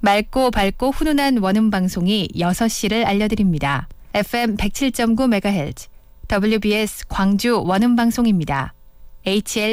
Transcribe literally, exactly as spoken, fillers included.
맑고 밝고 훈훈한 원음방송이 여섯 시를 알려드립니다. 에프엠 백칠 점 구 메가헤르츠 더블유비에스 광주 원음방송입니다. 에이치엘